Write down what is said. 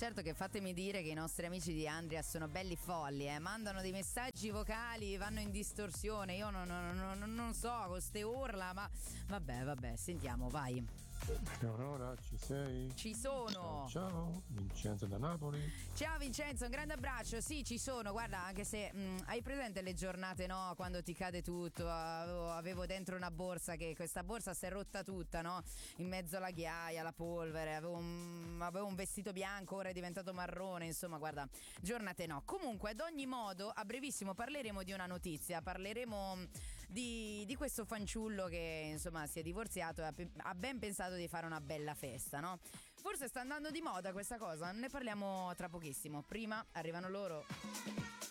certo che fatemi dire che i nostri amici di Andria sono belli folli, mandano dei messaggi vocali, vanno in distorsione, io non so, con ste urla, ma vabbè, sentiamo, vai. Aurora, ci sei? Ci sono. Ciao, Vincenzo da Napoli. Ciao Vincenzo, un grande abbraccio. Sì, ci sono, guarda, anche se hai presente le giornate, no? Quando ti cade tutto, avevo dentro una borsa che questa borsa si è rotta tutta, no? In mezzo alla ghiaia, la polvere, avevo un vestito bianco, ora è diventato marrone, insomma, guarda, giornate no. Comunque, ad ogni modo, a brevissimo parleremo di una notizia, parleremo di questo fanciullo che, insomma, si è divorziato e ha ben pensato di fare una bella festa, no? Forse sta andando di moda questa cosa, ne parliamo tra pochissimo. Prima arrivano loro.